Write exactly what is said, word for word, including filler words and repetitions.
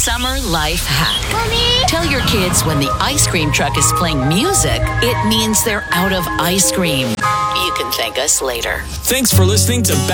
summer life hack. Mommy? Tell your kids when the ice cream truck is playing music, it means they're out of ice cream. You can thank us later. Thanks for listening to